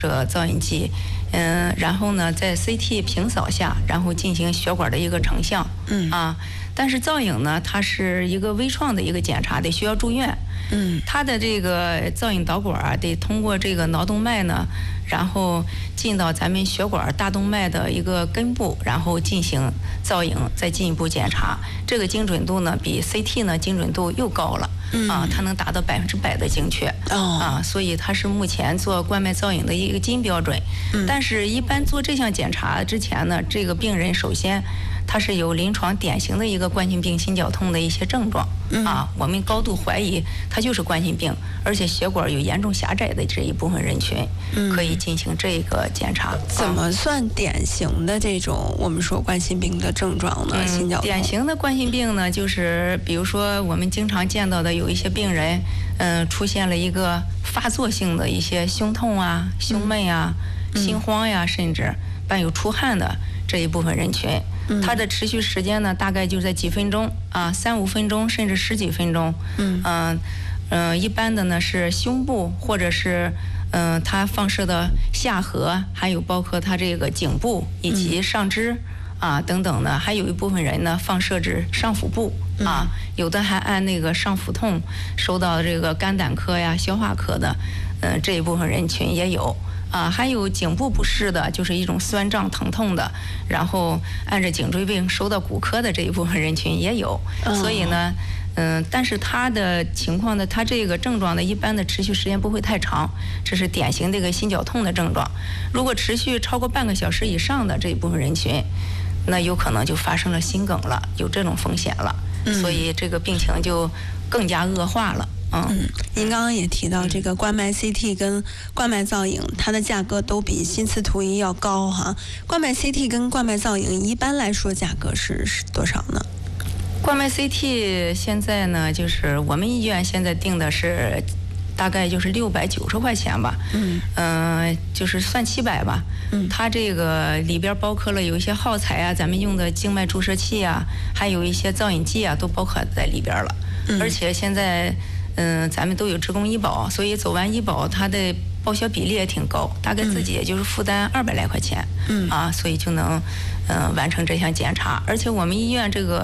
这造影剂，然后呢，在 CT 平扫下，然后进行血管的一个成像，但是造影呢，它是一个微创的一个检查，得需要住院，它的这个造影导管啊，得通过这个脑动脉呢，然后进到咱们血管大动脉的一个根部，然后进行造影，再进一步检查，这个精准度呢，比 CT 呢精准度又高了。它能达到100%的精确所以它是目前做冠脉造影的一个金标准。但是，一般做这项检查之前呢，这个病人首先他是有临床典型的一个冠心病心绞痛的一些症状我们高度怀疑他就是冠心病，而且血管有严重狭窄的这一部分人群，可以进行这个检查。 怎么算典型的这种我们说冠心病的症状呢？心绞痛。 典型的冠心病呢，就是比如说我们经常见到的有一些病人，出现了一个发作性的一些胸痛啊、胸闷啊、心慌呀，甚至伴有出汗的这一部分人群。它的持续时间呢，大概就在几分钟3-5分钟，甚至10几分钟。一般的呢是胸部，或者是它放射的下颌，还有包括它这个颈部以及上肢等等的，还有一部分人呢放射至上腹部有的还按那个上腹痛收到这个肝胆科呀、消化科的，这一部分人群也有。还有颈部不适的，就是一种酸胀疼痛的，然后按着颈椎病收到骨科的这一部分人群也有。所以呢，但是他的情况呢，他这个症状呢，一般的持续时间不会太长，这是典型的一个心绞痛的症状。如果持续超过半个小时以上的这一部分人群，那有可能就发生了心梗了，有这种风险了。所以这个病情就更加恶化了。 您刚刚也提到这个冠脉 CT 跟冠脉造影，它的价格都比心磁图仪要高哈。冠脉 CT 跟冠脉造影一般来说价格是多少呢？ 冠脉 CT 现在呢，就是我们医院现在定的是大概就是690块钱吧，就是算700吧。它这个里边包括了有一些耗材啊，咱们用的静脉注射器啊，还有一些造影剂啊，都包括在里边了。而且现在咱们都有职工医保，所以走完医保，它的报销比例也挺高，大概自己也就是负担200来块钱，所以就能完成这项检查。而且我们医院这个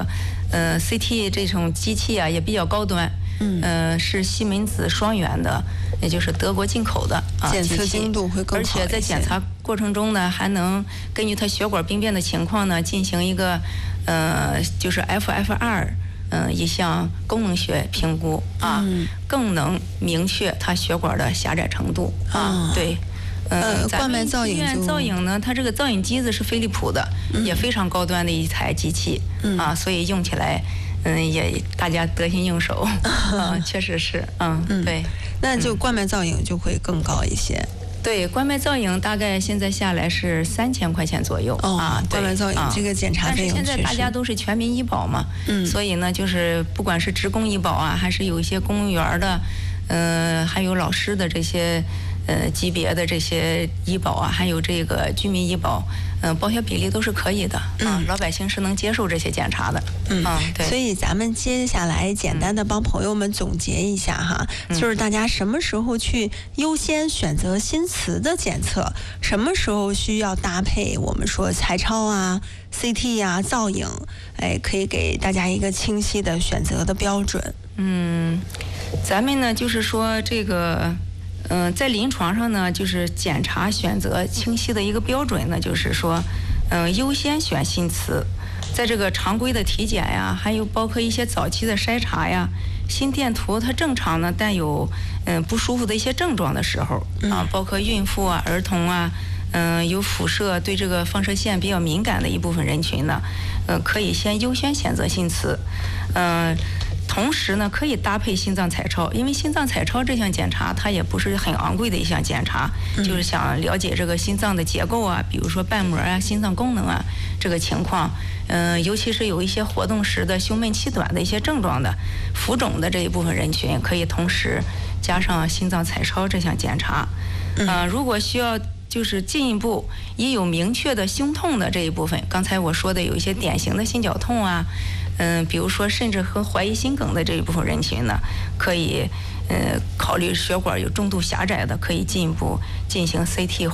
CT 这种机器啊也比较高端，是西门子双元的，也就是德国进口的检测精度会更好一些。 而且在检查过程中呢，还能根据它血管病变的情况呢，进行一个就是 FFR。一项功能学评估更能明确它血管的狭窄程度对。 冠脉造影医院造影呢，它这个造影机子是飞利浦的，也非常高端的一台机器所以用起来也大家得心应手确实是对。 那就冠脉造影就会更高一些。 对，冠脉造影大概现在下来是3000块钱左右冠脉造影这个检查费用， 但是现在大家都是全民医保嘛，所以呢，就是不管是职工医保还是有一些公务员的，还有老师的这些级别的这些医保还有这个居民医保，报销比例都是可以的老百姓是能接受这些检查的对。 所以咱们接下来简单的帮朋友们总结一下哈，就是大家什么时候去优先选择心磁的检测，什么时候需要搭配我们说彩超CT造影，可以给大家一个清晰的选择的标准。 咱们呢就是说这个在临床上呢，就是检查选择清晰的一个标准呢，就是说，优先选心磁。在这个常规的体检呀，还有包括一些早期的筛查呀，心电图它正常呢，但有不舒服的一些症状的时候包括孕妇儿童有辐射对这个放射线比较敏感的一部分人群呢，可以先优先选择心磁。同时呢，可以搭配心脏彩超，因为心脏彩超这项检查它也不是很昂贵的一项检查，就是想了解这个心脏的结构比如说瓣膜心脏功能这个情况，尤其是有一些活动时的胸闷气短的一些症状的浮肿的这一部分人群，可以同时加上心脏彩超这项检查。如果需要就是进一步也有明确的胸痛的这一部分，刚才我说的有一些典型的心绞痛比如说甚至和怀疑心梗的这一部分人群呢，可以考虑血管有重度狭窄的，可以进一步进行 CT